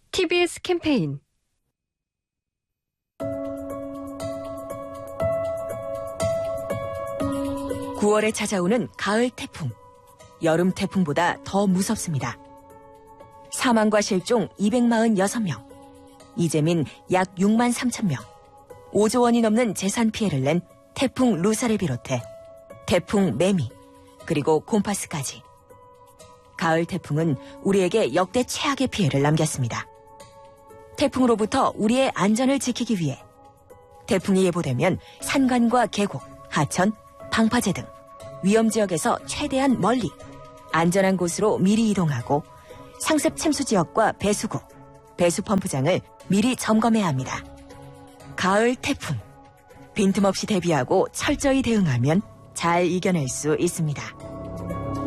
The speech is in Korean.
TBS 캠페인 9월에 찾아오는 가을 태풍. 여름 태풍보다 더 무섭습니다. 사망과 실종 246명, 이재민 약 6만 3천 명, 5조 원이 넘는 재산 피해를 낸 태풍 루사를 비롯해 태풍 매미, 그리고 곰파스까지. 가을 태풍은 우리에게 역대 최악의 피해를 남겼습니다. 태풍으로부터 우리의 안전을 지키기 위해 태풍이 예보되면 산간과 계곡, 하천, 방파제 등 위험지역에서 최대한 멀리 안전한 곳으로 미리 이동하고 상습 침수 지역과 배수구, 배수펌프장을 미리 점검해야 합니다. 가을 태풍. 빈틈없이 대비하고 철저히 대응하면 잘 이겨낼 수 있습니다.